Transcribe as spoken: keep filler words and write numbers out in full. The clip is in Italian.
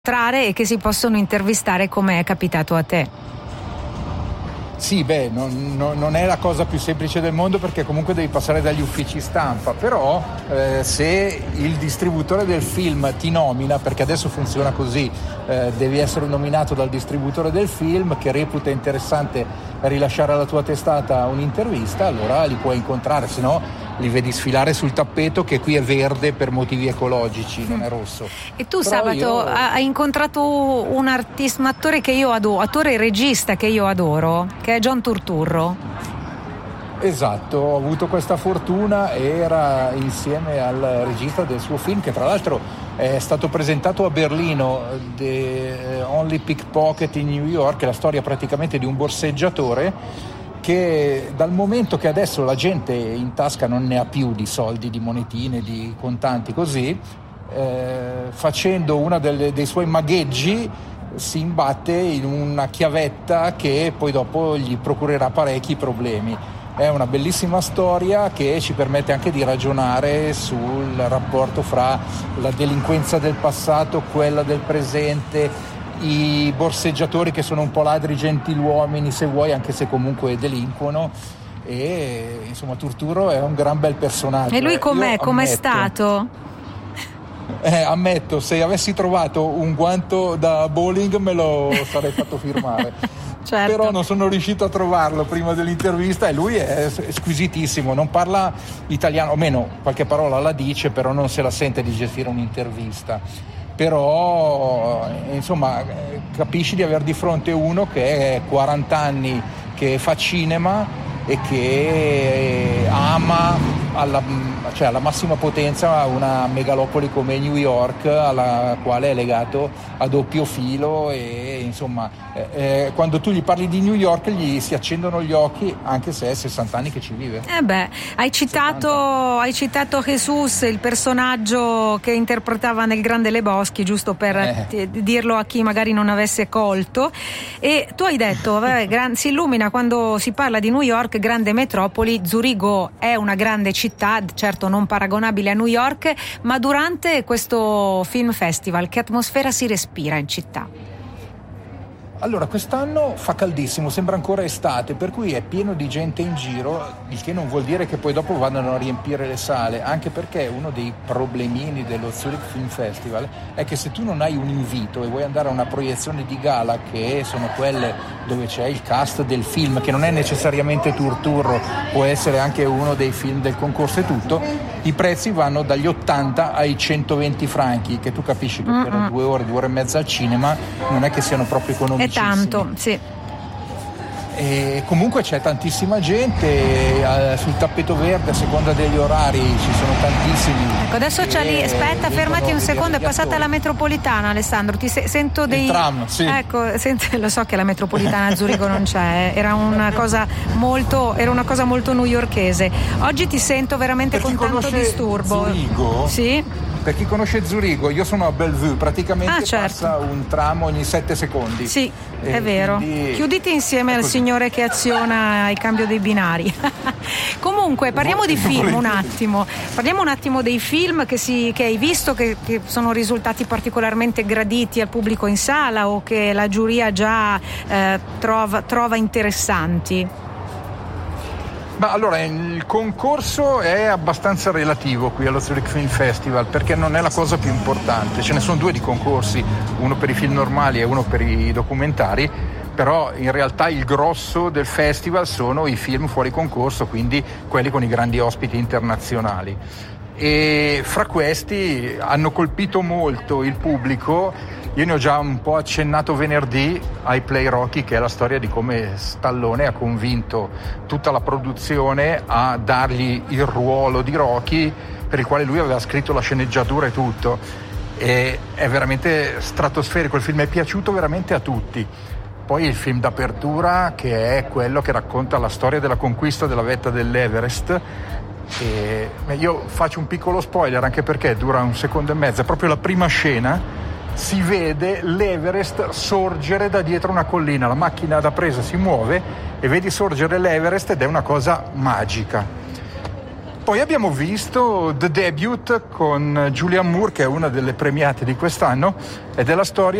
entrare e che si possono intervistare come è capitato a te. Sì, beh, non, non, non è la cosa più semplice del mondo, perché comunque devi passare dagli uffici stampa, però eh, se il distributore del film ti nomina, perché adesso funziona così, eh, devi essere nominato dal distributore del film che reputa interessante rilasciare alla tua testata un'intervista, allora li puoi incontrare, se no li vedi sfilare sul tappeto, che qui è verde per motivi ecologici, non è rosso. E tu, però Sabato, io... hai incontrato un artista, un attore che io adoro, attore e regista che io adoro, che è John Turturro. Esatto, ho avuto questa fortuna, era insieme al regista del suo film, che tra l'altro è stato presentato a Berlino, The Only Pickpocket in New York, è la storia praticamente di un borseggiatore che, dal momento che adesso la gente in tasca non ne ha più di soldi, di monetine, di contanti così, eh, facendo una delle, dei suoi magheggi si imbatte in una chiavetta che poi dopo gli procurerà parecchi problemi. È una bellissima storia che ci permette anche di ragionare sul rapporto fra la delinquenza del passato, quella del presente, i borseggiatori che sono un po' ladri gentiluomini, se vuoi, anche se comunque delinquono. E insomma, Turturro è un gran bel personaggio. E lui com'è? Io Com'è ammetto, stato? Eh, ammetto, se avessi trovato un guanto da bowling me lo sarei fatto firmare. Certo. Però non sono riuscito a trovarlo prima dell'intervista, e lui è squisitissimo, non parla italiano, o meno qualche parola la dice, però non se la sente di gestire un'intervista. Però insomma, capisci di aver di fronte uno che è quaranta anni che fa cinema e che ama alla, cioè alla massima potenza una megalopoli come New York, alla quale è legato a doppio filo, e insomma eh, eh, quando tu gli parli di New York gli si accendono gli occhi, anche se è sessanta anni che ci vive. Eh beh, hai citato, hai citato Jesus, il personaggio che interpretava nel Grande Lebowski, giusto per eh. t- dirlo a chi magari non avesse colto, e tu hai detto vabbè, gran, si illumina quando si parla di New York, grande metropoli. Zurigo è una grande città, certo non paragonabile a New York, ma durante questo film festival che atmosfera si respira in città? Allora, quest'anno fa caldissimo, sembra ancora estate, per cui è pieno di gente in giro, il che non vuol dire che poi dopo vadano a riempire le sale, anche perché uno dei problemini dello Zurich Film Festival è che se tu non hai un invito e vuoi andare a una proiezione di gala, che sono quelle dove c'è il cast del film, che non è necessariamente Turturro, può essere anche uno dei film del concorso e tutto, i prezzi vanno dagli ottanta ai centoventi franchi, che tu capisci che mm-hmm. per due ore, due ore e mezza al cinema non è che siano proprio economici. È tanto, sì. E comunque c'è tantissima gente, eh, sul tappeto verde, a seconda degli orari ci sono tantissimi. Ecco, adesso c'è lì, aspetta, fermati un secondo, è passata la metropolitana, Alessandro, ti se- sento dei... Il tram, sì. Ecco, senti, lo so che la metropolitana a Zurigo non c'è, era una cosa molto, era una cosa molto newyorkese. Oggi ti sento veramente per con tanto disturbo. Zurigo? Sì. Per chi conosce Zurigo, io sono a Bellevue, praticamente ah, certo. passa un tram ogni sette secondi. Sì, e è vero. Quindi... Chiuditi insieme al signore che aziona il cambio dei binari. Comunque, parliamo di film un attimo. Parliamo un attimo dei film che, si, che hai visto, che, che sono risultati particolarmente graditi al pubblico in sala o che la giuria già eh, trova, trova interessanti. Ma allora, il concorso è abbastanza relativo qui allo Zurich Film Festival, perché non è la cosa più importante. Ce ne sono due di concorsi, uno per i film normali e uno per i documentari, però in realtà il grosso del festival sono i film fuori concorso, quindi quelli con i grandi ospiti internazionali. E fra questi hanno colpito molto il pubblico. Io ne ho già un po' accennato venerdì ai Play Rocky, che è la storia di come Stallone ha convinto tutta la produzione a dargli il ruolo di Rocky, per il quale lui aveva scritto la sceneggiatura e tutto. E è veramente stratosferico, il film è piaciuto veramente a tutti. Poi il film d'apertura, che è quello che racconta la storia della conquista della vetta dell'Everest. E io faccio un piccolo spoiler, anche perché dura un secondo e mezzo, è proprio la prima scena. Si vede l'Everest sorgere da dietro una collina, la macchina da presa si muove e vedi sorgere l'Everest ed è una cosa magica. Poi abbiamo visto The Debut con Julianne Moore, che è una delle premiate di quest'anno, ed è la storia